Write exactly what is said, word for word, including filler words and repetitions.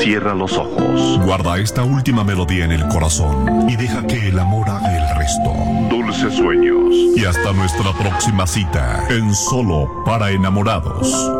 Cierra los ojos. Guarda esta última melodía en el corazón y deja que el amor haga el resto. Dulces sueños. Y hasta nuestra próxima cita en Solo para Enamorados.